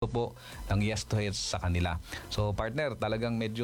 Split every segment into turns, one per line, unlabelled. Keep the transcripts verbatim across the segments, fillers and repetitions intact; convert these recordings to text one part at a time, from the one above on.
po ng Yes to Health sa kanila. So partner, talagang medyo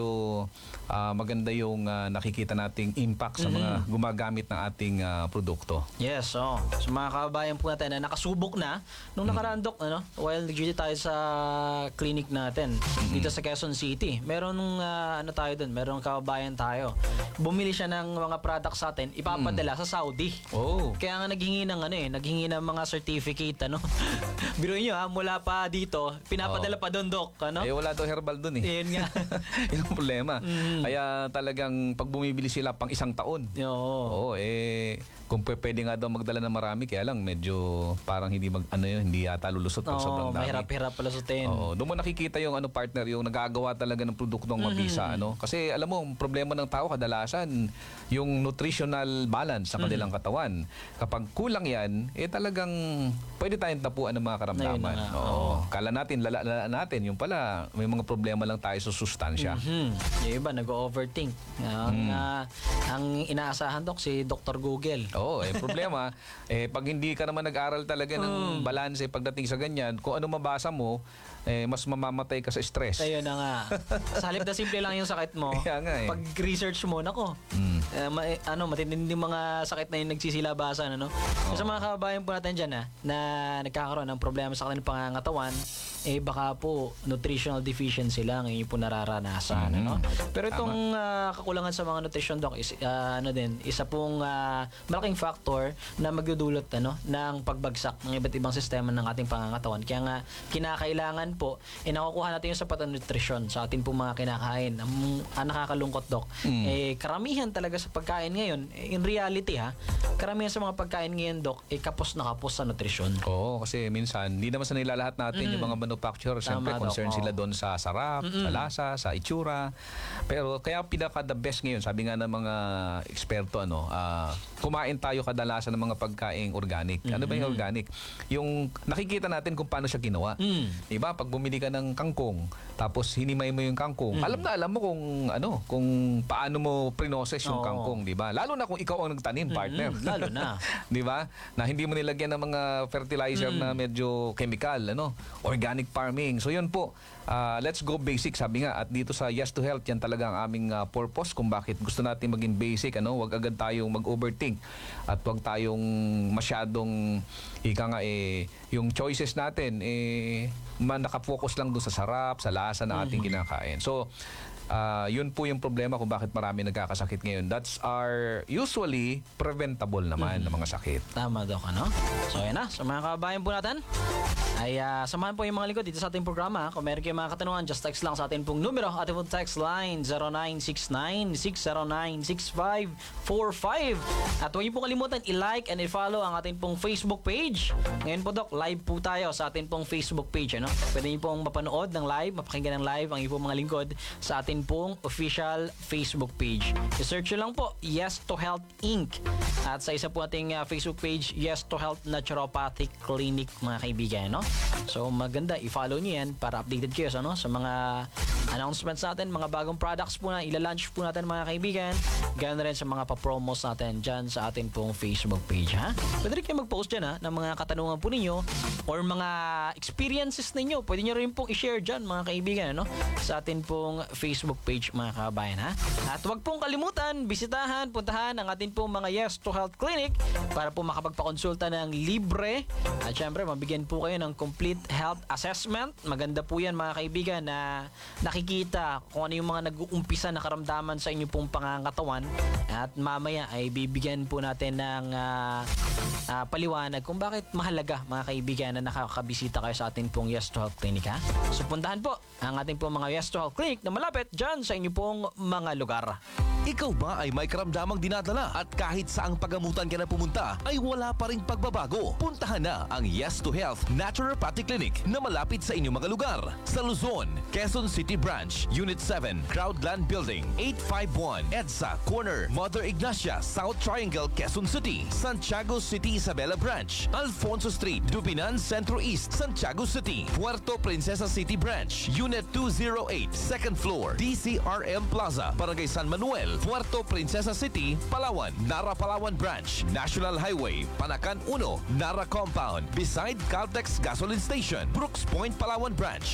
uh, maganda yung uh, nakikita nating impact sa mga gumagamit ng ating uh, produkto.
Yes, oh. So mga kababayan po natin na nakasubok na nung nakaraan, Dok, ano, while nag-duty tayo sa clinic natin dito sa Quezon City. Meron uh, ano tayo dun, meron kababayan tayo. Bumili siya ng mga products sa atin, ipapadala sa Saudi.
Oh.
Kaya nga naghingi ng ano eh, naghingi ng mga certificate, ano. Biruin nyo ha, mula pa dito, pinapadala
Oh.
pa doon, Dok, ano.
Eh wala daw herbal dun eh.
Yun nga.
Yun ang problema.
Mm.
Kaya talagang pag bumibili sila pang isang taon.
Oo.
Oo, eh kung pwede nga daw magdala ng marami, kaya lang medyo parang hindi mag ano yun, hindi yata lulusot pag sobrang
Oo,
dami.
mahirap-hirap pala sutin.
Oo, doon mo nakikita yung ano partner, yung nagagawa talaga ng produktong mabisa, ano? Kasi alam mo, ang problema ng tao kadalasan yung nutritional balance sa kanilang katawan. Kapag kulang 'yan, eh talagang pwede tayong tapuan ng mga karamdaman.
Ayun na nga,
Oo.
oo.
Kala natin lala, lala natin, yung pala may mga problema lang tayo sa sustansya.
Hmm. Yung iba nag-overthink. Ang, ah, ang inaasahan, Dok, si Doctor Google.
Oo, eh problema, eh pag hindi ka naman nag-aral talaga ng balanse pagdating sa ganyan, kung ano mabasa mo, eh mas mamamatay ka sa stress.
Ayun na nga. Sa halip na simple lang yung sakit mo,
Kaya nga eh.
pag research mo, nako,
Mm.
eh, ma- eh, ano, matinding mga sakit na yung nagsisilabasan, ano? So, sa mga kababayan po natin dyan, ha, na nagkakaroon ng problema sa kanilang pangangatawan, eh baka po nutritional deficiency lang yung po nararanasan,
Mhm.
ano? Pero itong ah, kakulangan sa mga nutrition, Doc, is ah, ano din, isa pong ah, malaking factor na magdudulot ano ng pagbagsak ng iba't ibang sistema ng ating pangangatawan. Kaya nga kinakailangan po eh nakukuha natin yung sapat na nutrisyon sa ating pong mga kinakain. Ang, ang nakakalungkot, Doc, eh karamihan talaga sa pagkain ngayon, eh, in reality ha, karamihan sa mga pagkain ngayon, Doc, eh kapos na kapos sa nutrisyon.
Oo, kasi minsan, hindi naman sa nilalahat natin yung mga manufacturer. Siyempre,
Tama,
concern
Doc.
sila doon sa sarap, sa lasa, sa itsura. Pero kaya pinaka the best ngayon, sabi nga ng mga eksperto, ano, ah, kumain tayo kadalasan ng mga pagkaing organic. Ano ba yung organic? Yung nakikita natin kung paano siya ginawa.
Mm.
Diba? Pag bumili ka ng kangkong, tapos hinimay mo yung kangkong, alam na alam mo kung ano, kung paano mo prinoces yung
Oo.
kangkong, di ba? Lalo na kung ikaw ang nagtanim, partner.
Mm, lalo na.
Di ba? Na hindi mo nilagyan ng mga fertilizer na medyo chemical, ano? Organic farming. So yun po. Ah, let's go basic, sabi nga. At dito sa Yes to Health, yan talaga ang aming ah, purpose kung bakit gusto natin maging basic, ano? Huwag agad tayong mag-overthink at huwag tayong masyadong ika nga eh yung choices natin eh man nakafocus lang doon sa sarap, sa lasa na ating kinakain. So Ah, yun po yung problema kung bakit marami nagkakasakit ngayon. That's our usually preventable naman ng mga sakit.
Tama, Doc, ano? So, yan na. Sa mga kababayan po natin, ay uh, samahan po yung mga lingkod dito sa ating programa. Kung meron kayong mga katanungan, just text lang sa ating pong numero. Ating pong text line zero nine six nine, six zero nine, six five four five. At huwag niyo po kalimutan i-like and i-follow ang ating pong Facebook page. Ngayon po, Doc, live po tayo sa ating pong Facebook page, ano? Pwede niyo pong mapanood ng live, mapakinggan ng live ang inyong mga lingkod sa ating pong official Facebook page. I-search nyo lang po, Yes to Health Incorporated. At sa isa po ating uh, Facebook page, Yes to Health Naturopathic Clinic, mga kaibigan, no? So maganda, i-follow nyo yan para updated kayo sa, no? Sa mga announcements natin, mga bagong products po na ila-launch po natin, mga kaibigan. Ganoon rin sa mga pa-promos natin dyan sa ating pong Facebook page, ha? Pwede rin kayo mag-post dyan, ha? Ng mga katanungan po ninyo or mga experiences ninyo. Pwede nyo rin pong i-share dyan, mga kaibigan, no? Sa ating pong Facebook page, mga kabayan, ha? At huwag pong kalimutan, bisitahan, puntahan ang ating pong mga Yes to Health Clinic para po makapagpakonsulta ng libre. At syempre, mabigyan po kayo ng complete health assessment. Maganda po yan, mga kaibigan, na nakikita kung ano yung mga nag-uumpisa na karamdaman sa inyo pong pangangatawan. At mamaya ay bibigyan po natin ng uh, uh, paliwanag kung bakit mahalaga, mga kaibigan, na nakakabisita kayo sa ating pong Yes to Health Clinic, ha? So puntahan po ang ating pong mga Yes to Health Clinic na malapit dyan sa inyo pong mga lugar.
Ikaw ba ay may karamdamang dinadala at kahit saang pagamutan ka na pumunta ay wala pa ring pagbabago? Puntahan na ang Yes to Health Naturopathic Clinic na malapit sa inyong mga lugar. Sa Luzon, Quezon City Branch, Unit seven, Crowdland Building, eight five one, EDSA Corner, Mother Ignacia, South Triangle, Quezon City. Santiago City Isabela Branch, Alfonso Street, Dubinan Centro East, Santiago City. Puerto Princesa City Branch, Unit two oh eight, second floor, D C R M Plaza, Barangay San Manuel, Puerto Princesa City, Palawan. Nara Palawan Branch, National Highway, Panacan one, Nara Compound, beside Caltex Gasoline Station. Brooks Point Palawan Branch,